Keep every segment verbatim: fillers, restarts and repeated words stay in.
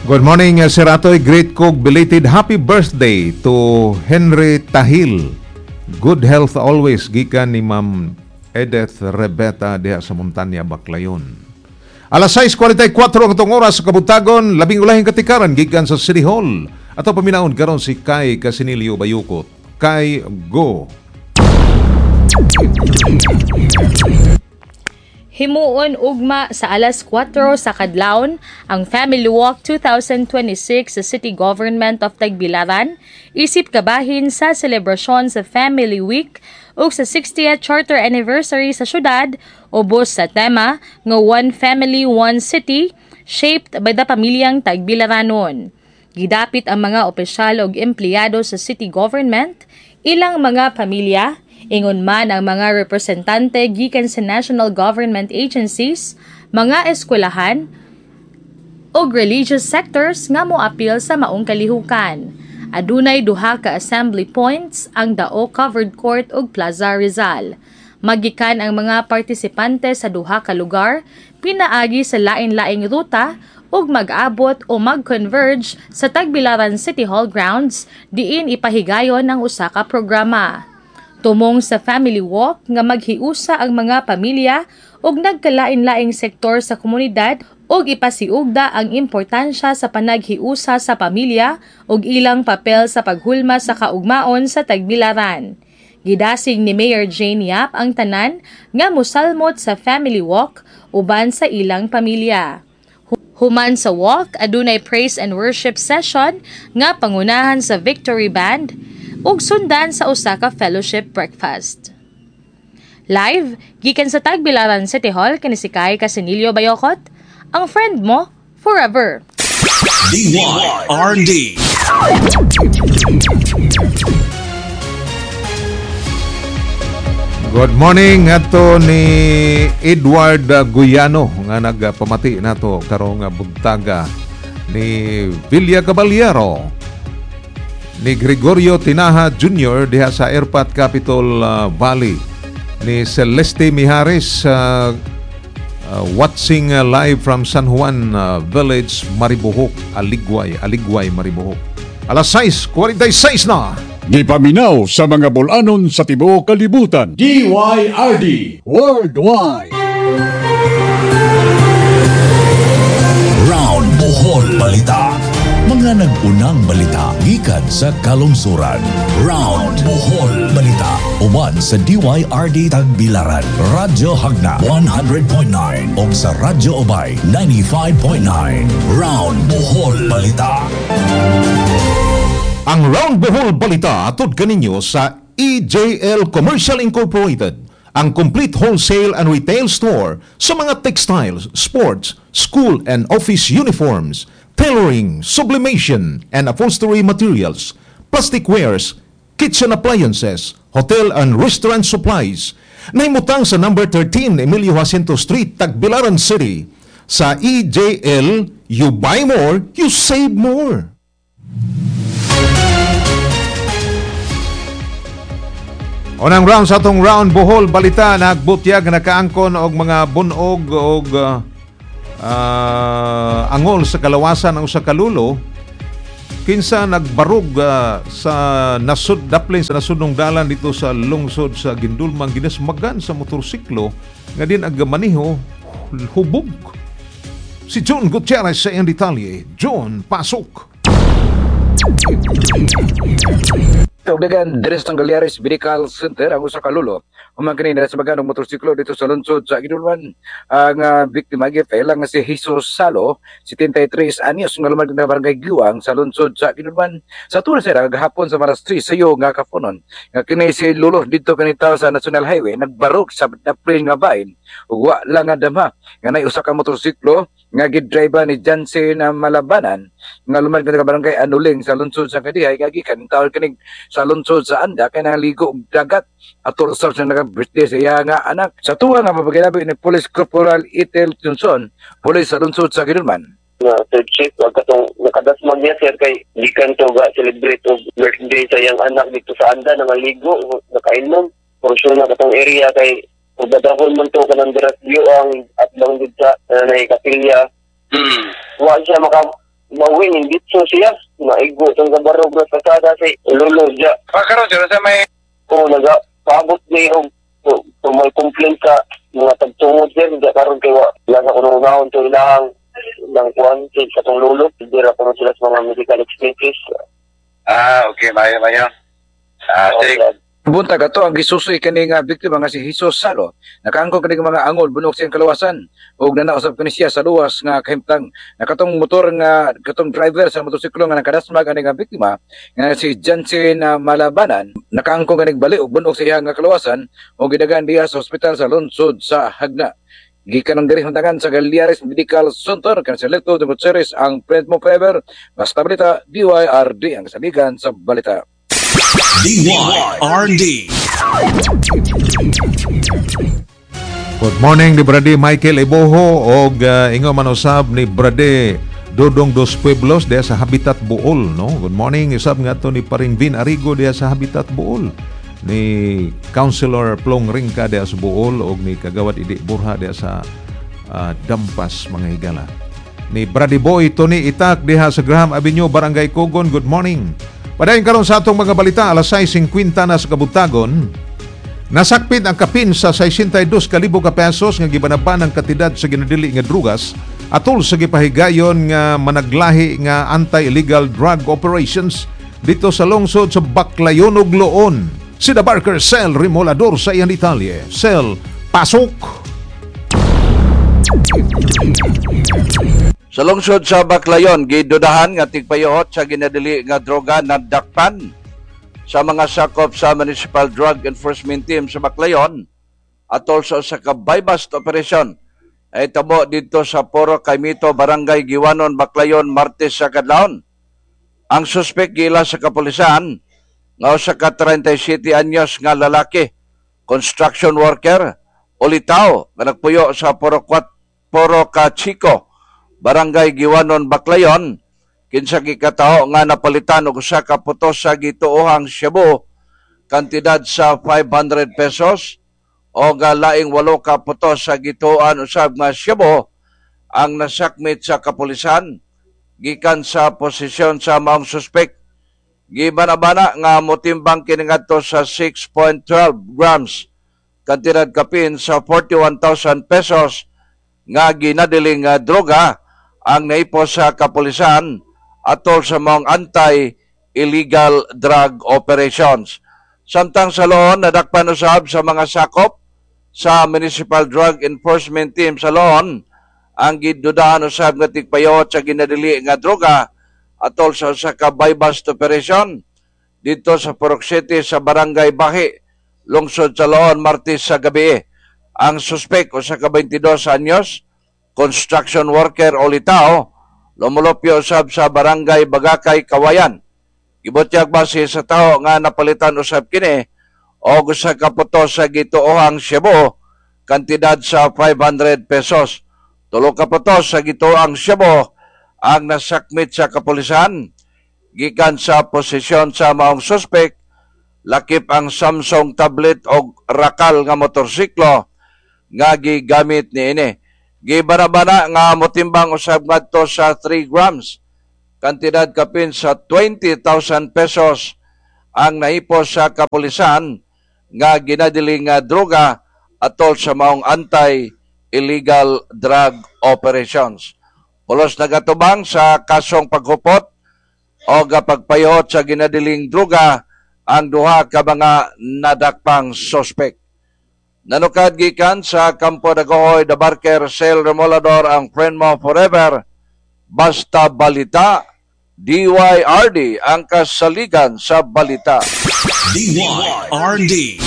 Good morning, uh, Sir Atoy. Great cook. Belated happy birthday to Henry Tahil. Good health always. Gikan ni Ma'am Edith Rebeta diha sa Montanya, Baclayon. Alas sais kuwarenta y kuwatro ang itong oras sa kabutagon. Labing ulahing katikaran gikan sa City Hall. Ato paminaon karon si Kai Casinilio Bayukot. Kai, go! Himuon ugma sa alas kwatro sa kadlawon ang Family Walk twenty twenty-six sa City Government of Tagbilaran isip kabahin sa selebrasyon sa Family Week ug sa sixtieth Charter Anniversary sa syudad ubos sa tema nga One Family, One City shaped by the pamilyang Tagbilaranon. Gidapit ang mga opisyal ug empleyado sa City Government, ilang mga pamilya, ingon man ang mga representante gikan sa national government agencies, mga eskwelahan ug religious sectors nga moapil sa maong kalihukan. Adunay duha ka assembly points ang Dao Covered Court ug Plaza Rizal. Magikan ang mga partisipante sa duha ka lugar pinaagi sa lain-laing ruta ug mag-abot o mag-converge sa Tagbilaran City Hall grounds diin ipahigayon ang usa ka programa. Tumong sa Family Walk nga maghiusa ang mga pamilya ug nagkalain-laing sektor sa komunidad ug ipasiugda ang importansya sa panaghiusa sa pamilya ug ilang papel sa paghulma sa kaugmaon sa Tagbilaran. Gidasig ni Mayor Jane Yap ang tanan nga mosalmot sa Family Walk uban sa ilang pamilya. Human sa walk, adunay praise and worship session nga pangunahan sa Victory Band ug sundan sa usa ka fellowship breakfast. Live, gikan sa Tagbilaran City Hall kini si Kai Casinilio Bayokot, ang friend mo forever. D Y R D. Good morning ato ni Edward Guyano nga nagpamati nato karong bugtaga ni Villa Caballero, ni Gregorio Tinaha Junior diha sa Airpat Capitol uh, Valley, ni Celeste Mijares uh, uh, watching uh, live from San Juan uh, Village, Maribohok, Aligway, Aligway, Maribohok. Alas sais kuwarenta y sais na. Gipaminaw sa mga bulanon sa tibuok kalibutan. D Y R D Worldwide. Round Bohol Balita. Mga nag-unang balita gikan sa kalungsuran. Round Bohol Balita. Uban sa D Y R D Tagbilaran, Radyo Hagna one hundred point nine o sa Radyo Obay ninety-five point nine. Round Bohol Balita. Ang Round Bohol Balita atod kaninyo sa E J L Commercial Incorporated, ang complete wholesale and retail store sa mga textiles, sports, school and office uniforms, tailoring, sublimation and upholstery materials, plastic wares, kitchen appliances, hotel and restaurant supplies. Nahimutang sa number thirteen Emilio Jacinto Street, Tagbilaran City. Sa E J L, you buy more, you save more. Unang round sa atong Round Bohol Balita, nagbutyag nakaangkon og mga bunog og uh, uh, angol sa kalawasan ng usa ka lulo. Kinsa nagbarug uh, sa nasud daplin sa nasudnong dalan dito sa lungsod sa Gindulmang, ginasmagan sa motorsiklo nga din ag maniho hubog. Si John Gutierrez sa iyang detalye. John, pasok. Kaudagan Dres Tanggalyares Medical Center ang usa ka lulo human kini sa baganong motorsiklo dito sa lungsod sa Gindulman. Ang uh, biktima gipela nga si Jesus Salo, seventy-three anyos, nga lumad na barangay Giwang sa lungsod sa Gindulman. Sa tuna sira gahapon sa Maras three sayo nga kapunon nga kini si lulo dito kanita sa National Highway nagbarok sa daplin nga bahin ug wa lang nga damha nga nay usa ka motorsiklo nga gidriver ni Jansen na Malabanan nga lumad na barangay Anuling sa lungsod sa Kadihay kagikan taon kining sa lungsod sa Anda kay naligo og dagat atol sa naka-birthday sa iya nga anak. Sa tuwa nga mapaginabi ni Police Corporal Itel Johnson, Police sa lungsod sa Gindulman. Na third shift wag katong nakadasmag niya sir kay gikan to ga celebrate og birthday sa iyang anak dito sa Anda na maligo nakainom for sure na katong area kay ug dadahon man to kanang direct view ang at lang dito sa uh, na kapilya. Hmm. Wa siya maka mawin dito siya maigo tong gabarog na kasada si Lolo dya. Pagkaroon sila sa may Kung nagapabot niya yung kung may complaint ka mga tagtungod din, hindi karoon kayo lang ako nung unahon to ilang ng kuwan sa itong Lolo, hindi ra po sila sa mga medical expenses. Ah, okay, mayo, mayo. Ah, sige. Okay. Buntag ato ang gisusoy kani nga biktima nga si Jesus Salo. Nakaangkon kani mga angol bunok siyang kalawasan ug nanausap kani siya sa luwas nga kahimtang nakatong motor nga katong driver sa motorsiklo nga nakadasmag ani nga biktima nga si Jansen uh, Malabanan nakaangkon kani bali ug bunok siya nga kalawasan ug gidagan diha sa ospital sa lungsod sa Hagna. Gikan ang diri huntangan sa Galiares Medical Center kan sa Lecto de Gutierrez ang Print Mo Forever. Basta balita D Y R D ang saligan sa balita. D Y R D. Good morning ni Brady Michael Iboho og uh, ingo man usab ni Brady Dodong Dos Pueblos diha sa Habitat Bool, no? Good morning usab nga to ni Paring Vin Arigo diha sa Habitat Bool, ni Councilor Plong Ringka diha sa Bool og ni Kagawad Idi Burha diha sa uh, Dampas mga higala. Ni Brady Boy Tony Itak diha sa Graham Avenue, Barangay Cogon. Good morning. Padayon karon sa atong mga balita, alas sais singkwenta na sa Kabutagon. Nasakpit ang kapin sa sesenta y dos ka libo ka pesos nga gibanaban ang katidad sa ginadili nga drugas atol sa gipahigayon nga managlahi nga anti-illegal drug operations dito sa lungsod sa Baclayon ug Loon. Si The Barker Cell Remolador sa iyan Italia. Cell, pasok! Sa lungsod sa Baclayon, gidudahan nga tigpayot sa ginadili nga droga na dakpan sa mga sakop sa Municipal Drug Enforcement Team sa Baclayon at also sa kabaybast operasyon ay tabo dito sa Poro Caimito, Barangay Giwanon, Baclayon, Martes sa kadlawon. Ang suspek gila sa kapulisan nga usa ka thirty-seven anyos nga lalaki, construction worker, ulitaw nga nagpuyo sa Poro Poro Cachico, Barangay Giwanon, Baclayon, kinsa gikataho nga napalitan og usa ka putos sa gituohang shabu, kantidad sa five hundred pesos o laing walo ka putos sa gituohan usab nga shabu ang nasakmit sa kapulisan gikan sa posisyon sa maong suspek. Gibanabana nga motimbang kini ngadto sa six point one two grams, kantidad kapin sa forty-one thousand pesos nga ginadiling uh, droga ang naipo sa kapulisan atol sa mga anti-illegal drug operations. Samtang sa Loon, nadakpan usab sa mga sakop sa Municipal Drug Enforcement Team sa Loon ang gidudahan usab nga tigpayot sa ginadili nga droga atol sa usa ka buy-bust operation dito sa Purok City sa Barangay Bahi, lungsod sa Loon, Martes sa gabi. Ang suspek usa ka twenty-two anyos, construction worker o litao, lumulupyo usab sa Barangay Bagakay, Kawayan. Gibutyag base sa tao nga napalitan usab kini o usa ka putos sa gituohang shabu, kantidad sa five hundred pesos. Tulo ka putos sa gituohang shabu ang nasakmit sa kapulisan gikan sa posisyon sa maong suspek. Lakip ang Samsung tablet o rakal nga motorsiklo nga gigamit niini. Gibanabana nga motimbang usab ngadto sa three grams, kantidad kapin sa twenty thousand pesos ang naipo sa kapulisan nga ginadiling nga droga atol sa maong anti-illegal drug operations. Pulos nagatubang sa kasong paghupot o gapagpayot sa ginadiling droga ang duha ka mga nadakpang suspek. Nanukad gikan sa Campo de Gohoy, The Barker Cell Remolador ang Friend Mo Forever. Basta balita, D Y R D ang kasaligan sa balita. D Y R D.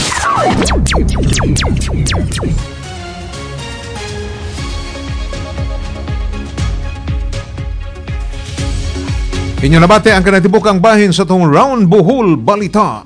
Inyo nabate ang kanatibukang bahin sa itong Round Bohol Balita.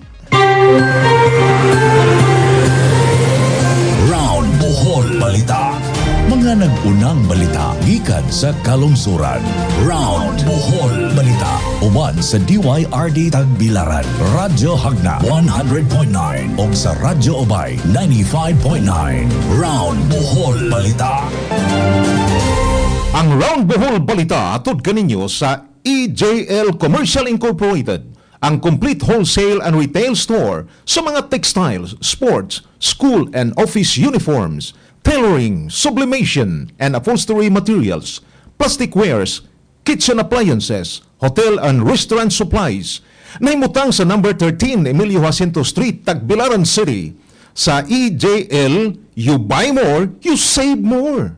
Round Bohol Balita. Mga nag-unang balita gikan sa kalungsuran. Round Bohol Balita. Uban sa D Y R D Tagbilaran, Radyo Hagna one hundred point nine o sa Radyo Obay ninety-five point nine. Round Bohol Balita. Ang Round Bohol Balita atod kaninyo sa E J L Commercial Incorporated, ang complete wholesale and retail store sa mga textiles, sports, school and office uniforms, tailoring, sublimation and upholstery materials, plastic wares, kitchen appliances, hotel and restaurant supplies. Nahimutang sa number thirteen Emilio Jacinto Street, Tagbilaran City. Sa E J L, you buy more, you save more.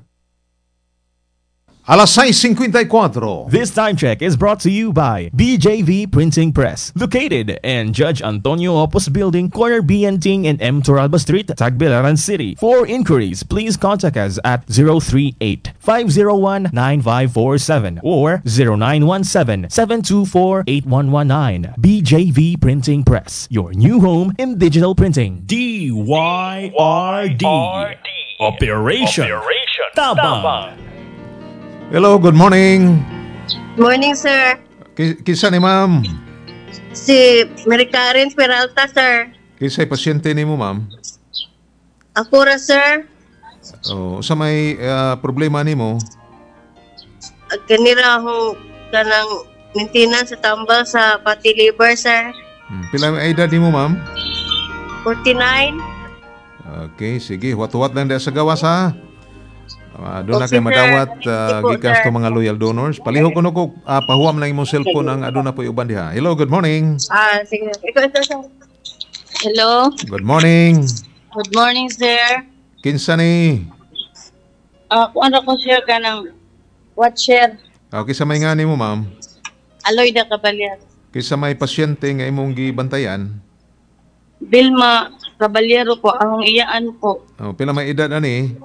Alas sais fifty-four. This time check is brought to you by B J V Printing Press, located in Judge Antonio Opus Building, corner B N Ting and M. Toralba Street, Tagbilaran City. For inquiries, please contact us at zero three eight, five zero one, nine five four seven or zero nine one seven, seven two four, eight one one nine. B J V Printing Press, your new home in digital printing. D Y R D Operation Tabang. Hello, good morning. Morning, sir. Ki- Kisa ni ma'am? Si Mary Karen Peralta, sir. Kisa'y pasyente ni mo, ma'am? Ako ra, sir. Oh, sa may ah, problema ni mo? Ganira akong kanang maintenance sa tambal sa pati liver, sir. Hmm, pila ang edad ni mo, ma'am? forty-nine. Okay, sige. Wat-wat lang dahil sa gawas, ha? Uh, doon na Okay, kayo sir. madawat uh, Opo, gikas sir. to mga loyal donors. Palihog ko na ko, uh, pahuam lang imong cellphone ang aduna po uban diha. Hello, good morning. Ah, sige. Ikaw, ito, sir. Hello. Good morning. Good morning, sir. Kinsa ni? Ah, kung ano ko, sir, ka ng watcher. Okay, sa may nga ni mo, ma'am. Aloy da Caballero. Kisa may pasyente nga imong gibantayan. Vilma Caballero po, ang iyaan po. Oh, pila may edad ani?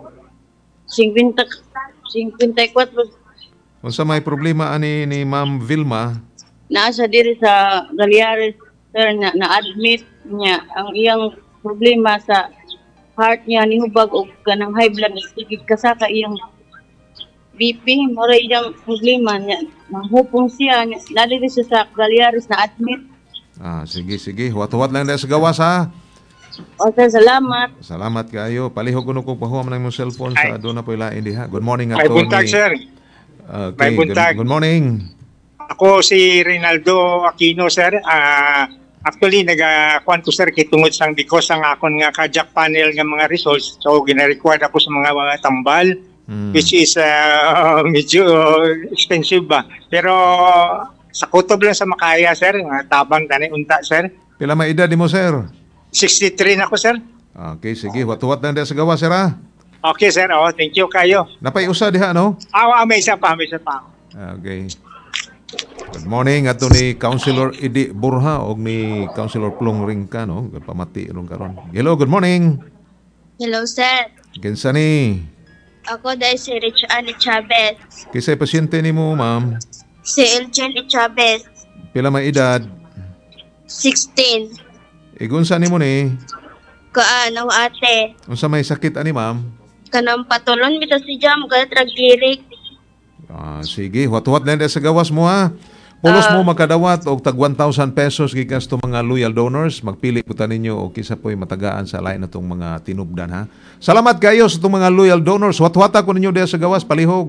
fifty-four. Unsa may problema ani ni Ma'am Vilma? Naasa diri sa Galiares, sir, na, na-admit niya ang iyang problema sa heart niya, nihubag o ganang high blood, sigig kasaka iyang B P, mora iyang problema niya, manghupong siya, lalo rin siya sa Galiares na-admit. Ah, sige, sige. Wat-wat lang dahil sa gawas, ha? O sir, salamat. Salamat kayo. Palihog ko na kung pahuam lang imong cellphone sa aduna po ilain diha. Good morning, May Atty. buntag, sir. Okay, May buntag. Good, good morning. Ako si Rinaldo Aquino, sir. Ah, actually, nag-akuan ko, sir, kitungod sang because ang akon nga kajak panel nga mga results. So, gina-record ako sa mga, mga tambal, Hmm. which is uh, medyo expensive ba. Pero sa kutob lang sa Makaya, sir, nga tabang tani unta, sir. Pila may edad mo, sir? sixty-three na ako, sir. Okay, sige. Wat-wat lang dahil sa gawas, sir, ha? Okay, sir. Oh, thank you kayo. Napay usa diha, no? Ah, may isa pa, may isa pa. Okay. Good morning ato ni Councilor Idi Burha o ni Councilor Plong Ringka, no? Pamati ron karon. Hello, good morning. Hello, sir. Kinsa ni? Ako dahil si Rich Ali Chavez. Kisay pasyente ni mo, ma'am? Si Eljen Chavez, Pila may edad? sixteen. Igunsa ni mo ni? Kaan, ang ate. Unsa may sakit ani, ma'am? Kanang patulon, bita si Jam, kaya tragirik. Ah, sige, wat-wat lang dahil sa gawas mo, ha? Pulos mo makadawat og tag one thousand pesos gikas to mga loyal donors. Magpili po ta ninyo o kisa po'y matagaan sa lain natong mga tinubdan, ha? Salamat kayo sa itong mga loyal donors. Wat-wata ko ninyo dahil sa gawas, palihog.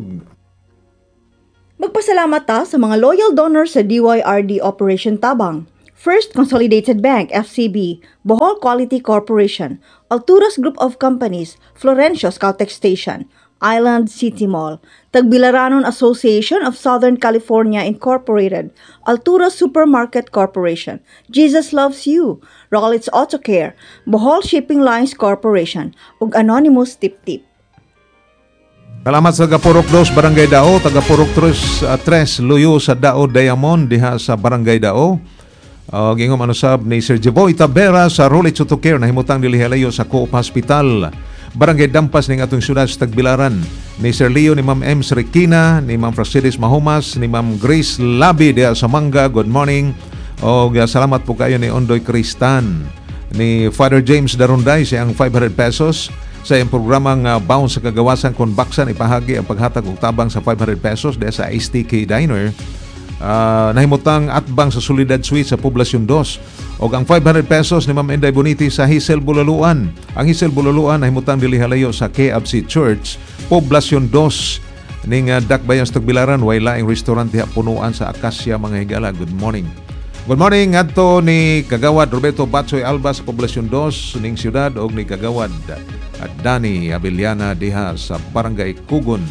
Magpasalamat ta sa mga loyal donors sa D Y R D Operation Tabang. First Consolidated Bank, F C B, Bohol Quality Corporation, Alturas Group of Companies, Florencio Caltex Station, Island City Mall, Tagbilaranon Association of Southern California Incorporated, Alturas Supermarket Corporation, Jesus Loves You, Rollins Auto Care, Bohol Shipping Lines Corporation, ug Anonymous Tip Tip. Salamat sa Gapurok dos, Barangay Dao, Tagapurok tres, Luyo sa Dao Diamond, diha sa Barangay Dao. Uh, gingom ano sab ni Sir Jeboy Tabera sa Rollins Auto Care na himutang dilihalayo sa Coop Hospital. Barangay Dampas ning atong syudad sa Tagbilaran. Ni Sir Leo, ni Ma'am M. Srikina, ni Ma'am Frasidis Mahumas, ni Ma'am Grace Labi diha sa Manga. Good morning. O uh, salamat po kayo ni Ondoy Cristan. Ni Father James Darunday siyang five hundred pesos sa iyang programang uh, Bounce sa Kagawasan kung baksan ipahagi ang paghatag og tabang sa five hundred pesos diha sa S T K Diner. Uh, nahimutang atbang sa Solidad Suite sa Poblasyon dos o ang five hundred pesos ni Ma'am Enday Boniti sa Hisel Bulaluan. Ang Hisel Bulaluan nahimutang dilihalayo sa K F C Church, Poblasyon dos. ning uh, Dakbayan sa Tagbilaran, way laing restaurant diha punuan sa Acacia mga higala. Good morning. Good morning adto ni Kagawad Roberto Batsoy Alba sa Poblasyon dos ning siyudad og ni Kagawad at Dani Abiliana diha sa Barangay Kugon.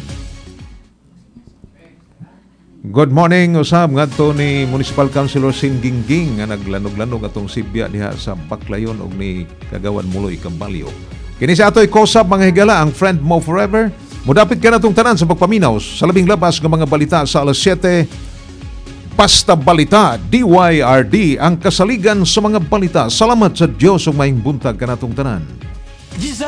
Good morning usab ngadto ni Municipal Councilor Sin Gingging nga naglanog-lanog atong sibya diha sa Baclayon og ni Kagawad Muloy Cambalio. Kini sa atoy kosab mga higala ang Friend Mo Forever. Mudapit ka natong tanan sa pagpaminaw sa labing labas ng mga balita sa alas siyete. Basta Balita, D Y R D, ang kasaligan sa mga balita. Salamat sa Diyos ug maayong buntag ka natong tanan.